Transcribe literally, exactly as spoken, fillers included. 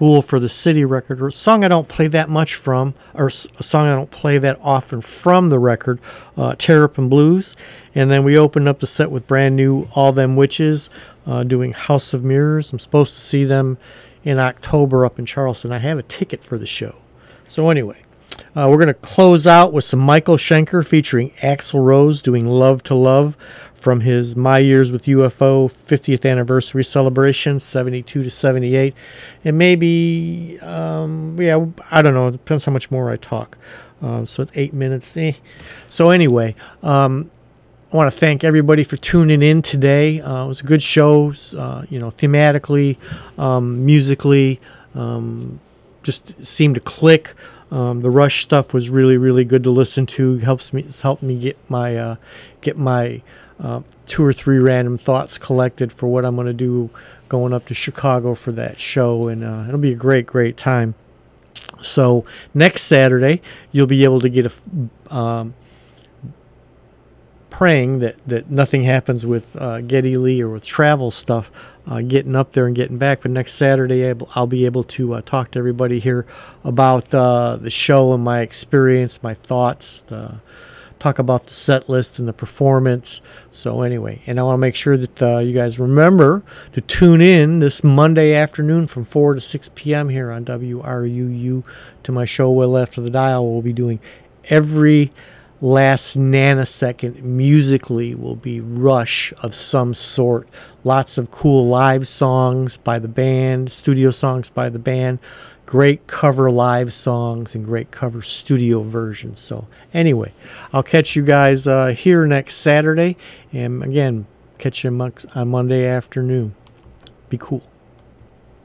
Fool for the City record, or a song I don't play that much from, or a song I don't play that often from the record, uh, Terrapin Blues. And then we opened up the set with brand new All Them Witches, uh, doing House of Mirrors. I'm supposed to see them in October up in Charleston. I have a ticket for the show. So anyway, uh, we're going to close out with some Michael Schenker featuring Axl Rose doing Love to Love from his My Years with U F O fiftieth anniversary celebration, seventy-two to seventy-eight. And maybe, um, yeah, I don't know. It depends how much more I talk. Uh, so it's eight minutes. Eh. So anyway, um, I want to thank everybody for tuning in today. Uh, it was a good show, uh, you know, thematically, um, musically, um, just seemed to click. Um, the Rush stuff was really, really good to listen to. Helps me, it's helped me get my, uh, get my uh, two or three random thoughts collected for what I'm going to do going up to Chicago for that show, and uh, it'll be a great, great time. So next Saturday, you'll be able to get a. Um, praying that, that nothing happens with uh, Geddy Lee or with travel stuff, uh, getting up there and getting back. But next Saturday, I'll be able to uh, talk to everybody here about uh, the show and my experience, my thoughts, uh, talk about the set list and the performance. So anyway, and I want to make sure that uh, you guys remember to tune in this Monday afternoon from four to six p.m. here on W R U U to my show Well After the Dial. We'll be doing every last nanosecond musically will be Rush of some sort. Lots of cool live songs by the band, studio songs by the band, great cover live songs, and great cover studio versions. So anyway, I'll catch you guys uh, here next Saturday, and again, catch you on Monday afternoon. Be cool.